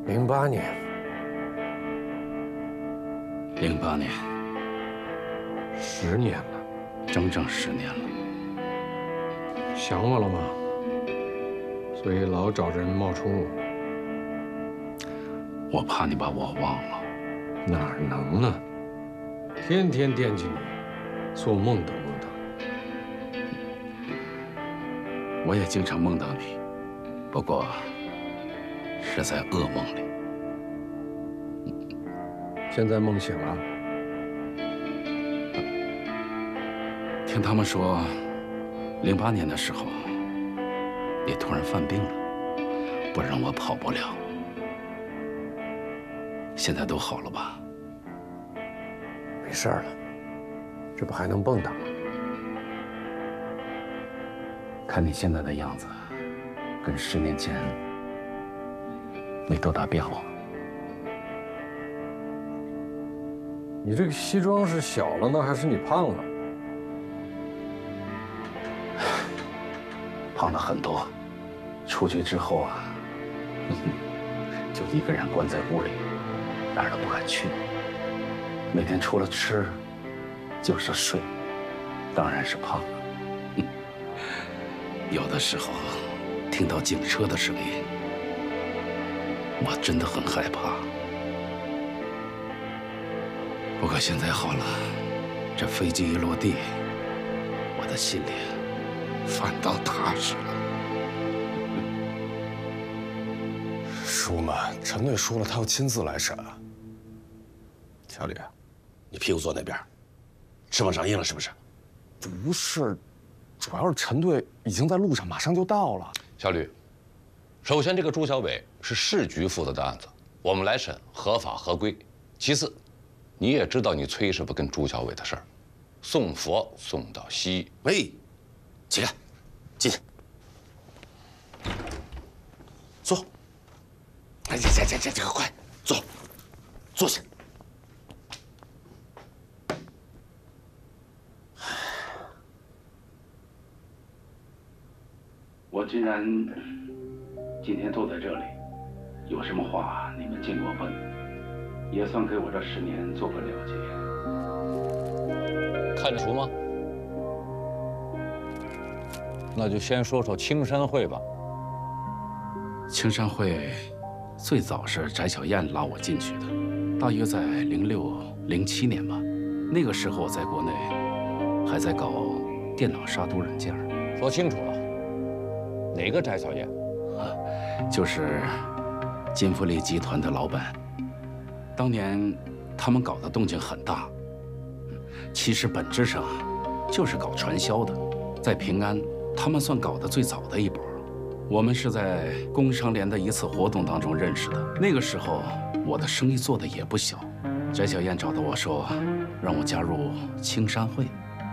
08年。 08年 ，10年了， 整整10年了。 想我了吗？所以老找人冒充我。 我怕你把我忘了。 哪能呢？天天惦记你，做梦都梦到你。 我也经常梦到你，不过是在噩梦里。 现在梦醒了。 听他们说，08年的时候，你突然犯病了，不然我跑不了。现在都好了吧？ 没事了，这不还能蹦跶吗？ 看你现在的样子，跟10年前没多大变化。 你这个西装是小了呢，还是你胖了？ 胖了很多，出去之后啊，就一个人关在屋里，哪儿都不敢去。每天除了吃，就是睡，当然是胖了。有的时候听到警车的声音，我真的很害怕。不过现在好了，这飞机一落地，我的心里反倒踏实了。 叔们，陈队说了，他要亲自来审。小李，你屁股坐那边，翅膀长硬了是不是？不是，主要是陈队已经在路上，马上就到了。 小吕，首先这个朱小伟是市局负责的案子，我们来审合法合规。其次，你也知道你崔师傅跟朱小伟的事儿，送佛送到西。 喂，起来，进去，坐。哎，这快坐，坐下。 我既然今天都在这里，有什么话你们尽管问，也算给我这10年做个了结。 看出吗？那就先说说青山会吧。 青山会最早是翟小燕拉我进去的，大约在06、07年吧。那个时候我在国内还在搞电脑杀毒软件。 说清楚了，哪个翟小燕？ 就是金富利集团的老板。当年他们搞的动静很大，其实本质上就是搞传销的。在平安，他们算搞得最早的一波。我们是在工商联的一次活动当中认识的。那个时候，我的生意做得也不小。翟小燕找到我说，让我加入青山会。